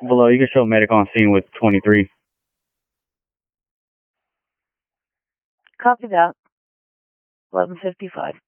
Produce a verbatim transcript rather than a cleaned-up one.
Below, you can show medic on scene with twenty-three. Copy that. eleven fifty-five.